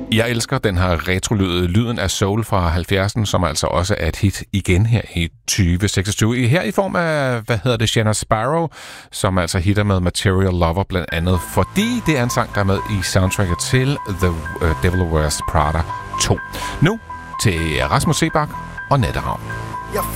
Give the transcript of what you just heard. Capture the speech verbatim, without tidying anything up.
Jeg elsker den her retrolyd, lyden af soul fra halvfjerdserne, som altså også er et hit igen her i tyve seksogtyve. Her i form af, hvad hedder det, Shanna Sparrow, som altså hitter med Material Lover blandt andet, fordi det er en sang, der er med i soundtracket til The uh, Devil Wears Prada to. Nu til Rasmus Seebach og Natteravn.